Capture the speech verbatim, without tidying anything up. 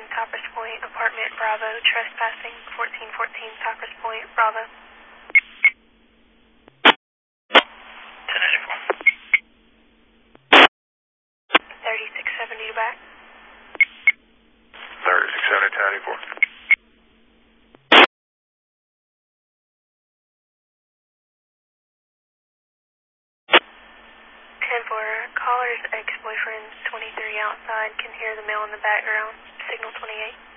Toppers Point, apartment Bravo, trespassing, fourteen fourteen Toppers Point, Bravo. ten eighty-four. thirty-six seventy to back. thirty-six seventy, ten eighty-four. ten four, caller's ex-boyfriend, twenty-three outside, can hear the male in the background, signal twenty-eight.